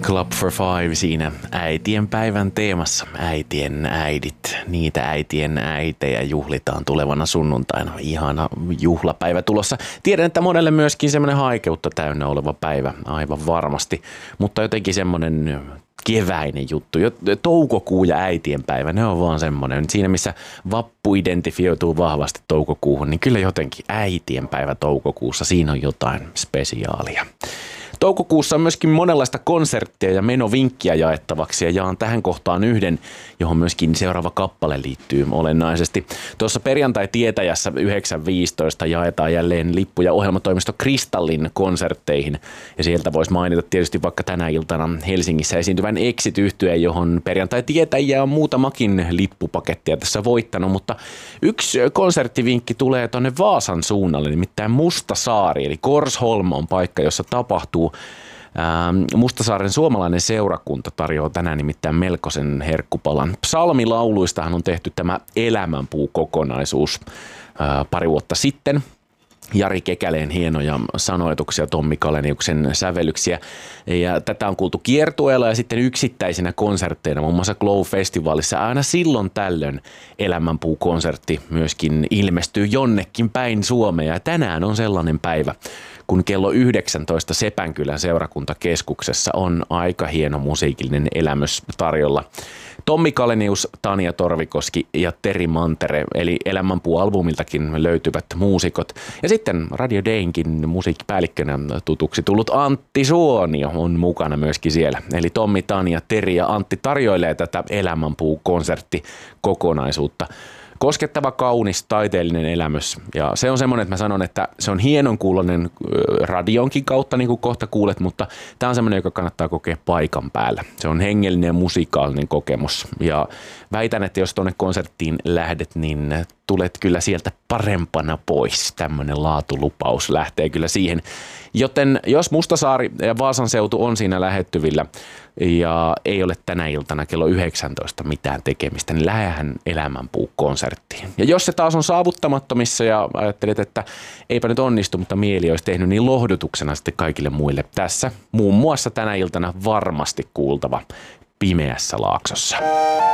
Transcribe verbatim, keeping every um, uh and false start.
Club for Five siinä äitien päivän teemassa. Äitien äidit, niitä äitien äitejä juhlitaan tulevana sunnuntaina. Ihana juhlapäivä tulossa. Tiedän, että monelle myöskin semmoinen haikeutta täynnä oleva päivä, aivan varmasti. Mutta jotenkin semmoinen keväinen juttu. Toukokuu ja äitienpäivä, ne on vaan semmoinen. Siinä missä vappu identifioituu vahvasti toukokuuhun, niin kyllä jotenkin äitienpäivä toukokuussa, siinä on jotain spesiaalia. Toukokuussa on myöskin monenlaista konserttia ja menovinkkiä jaettavaksi ja jaan tähän kohtaan yhden, johon myöskin seuraava kappale liittyy olennaisesti. Tuossa perjantai-tietäjässä yhdeksän viisitoista jaetaan jälleen lippuja ohjelmatoimisto Kristallin konsertteihin. Ja sieltä voisi mainita tietysti vaikka tänä iltana Helsingissä esiintyvän Exit-yhtyeen, johon perjantai-tietäjiä on muutamakin lippupakettia tässä voittanut. Mutta yksi konserttivinkki tulee tuonne Vaasan suunnalle, nimittäin Mustasaari, eli Korsholm on paikka, jossa tapahtuu. Mustasaaren suomalainen seurakunta tarjoaa tänään nimittäin melkoisen herkkupalan. Psalmilauluistahan on tehty tämä Elämänpuu-kokonaisuus pari vuotta sitten. Jari Kekäleen hienoja sanoituksia, Tommi Kaleniuksen sävellyksiä. Ja tätä on kuultu kiertueella ja sitten yksittäisinä konsertteina, muun muassa Glow-festivaalissa. Aina silloin tällöin Elämänpuu-konsertti myöskin ilmestyy jonnekin päin Suomea. Ja tänään on sellainen päivä, kun kello yhdeksäntoista Sepänkylän seurakuntakeskuksessa on aika hieno musiikillinen elämys tarjolla. Tommi Kalenius, Tanja Torvikoski ja Teri Mantere, eli Elämänpuu-albumiltakin löytyvät muusikot. Ja sitten Radio Daynkin musiikkipäällikkönä tutuksi tullut Antti Suonio on mukana myöskin siellä. Eli Tommi, Tanja, Teri ja Antti tarjoilee tätä Elämänpuu-konserttikokonaisuutta. Koskettava, kaunis, taiteellinen elämys. Ja se on semmoinen, että mä sanon, että se on hienon kuuloinen radionkin kautta, niin kuin kohta kuulet, mutta tämä on semmoinen, joka kannattaa kokea paikan päällä. Se on hengellinen ja musikaalinen kokemus. Ja väitän, että jos tuonne konserttiin lähdet, niin tulet kyllä sieltä parempana pois. Tämmöinen laatulupaus lähtee kyllä siihen. Joten jos Mustasaari ja Vaasan seutu on siinä lähettyvillä ja ei ole tänä iltana kello yhdeksäntoista mitään tekemistä, niin lähdehän Elämänpuu-konserttiin. Ja jos se taas on saavuttamattomissa ja ajattelet, että eipä nyt onnistu, mutta mieli olisi tehnyt, niin lohdutuksena sitten kaikille muille tässä muun muassa tänä iltana varmasti kuultava Pimeässä Laaksossa.